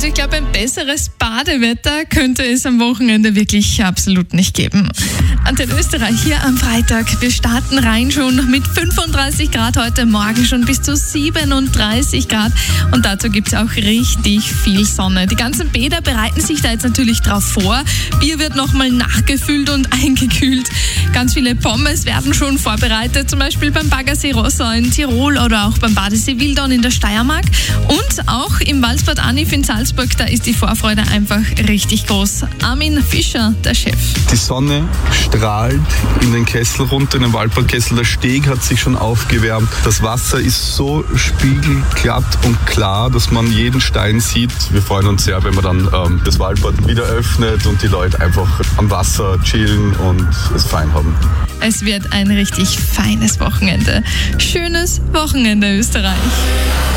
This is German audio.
Also ich glaube, ein besseres Badewetter könnte es am Wochenende wirklich absolut nicht geben. Antenne Österreich hier am Freitag. Wir starten rein schon mit 35 Grad heute Morgen, schon bis zu 37 Grad. Und dazu gibt es auch richtig viel Sonne. Die ganzen Bäder bereiten sich da jetzt natürlich drauf vor. Bier wird nochmal nachgefüllt und eingekühlt. Ganz viele Pommes werden schon vorbereitet, zum Beispiel beim Baggersee Rossau in Tirol oder auch beim Badesee Wildau in der Steiermark. Und auch im Waldbad Anif in Salzburg, da ist die Vorfreude einfach richtig groß. Armin Fischer, der Chef. Die Sonne strahlt in den Kessel runter, in den Waldbadkessel. Der Steg hat sich schon aufgewärmt. Das Wasser ist so spiegelglatt und klar, dass man jeden Stein sieht. Wir freuen uns sehr, wenn man dann das Waldbad wieder öffnet und die Leute einfach am Wasser chillen und es fein haben. Es wird ein richtig feines Wochenende. Schönes Wochenende, Österreich.